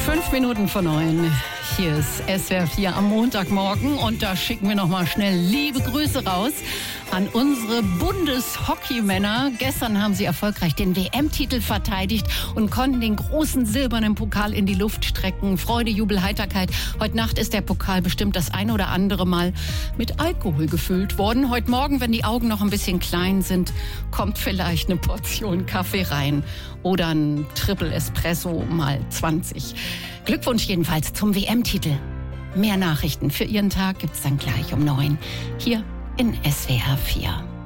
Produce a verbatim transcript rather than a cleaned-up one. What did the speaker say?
Fünf Minuten vor neun. Hier ist S W R vier am Montagmorgen und da schicken wir noch mal schnell liebe Grüße raus an unsere Bundeshockeymänner. Gestern haben sie erfolgreich den W M-Titel verteidigt und konnten den großen silbernen Pokal in die Luft strecken. Freude, Jubel, Heiterkeit. Heute Nacht ist der Pokal bestimmt das ein oder andere Mal mit Alkohol gefüllt worden. Heute Morgen, wenn die Augen noch ein bisschen klein sind, kommt vielleicht eine Portion Kaffee rein oder ein Triple Espresso mal zwanzig. Glückwunsch jedenfalls zum W M-Titel. Mehr Nachrichten für Ihren Tag gibt's dann gleich um neun hier in S W R vier.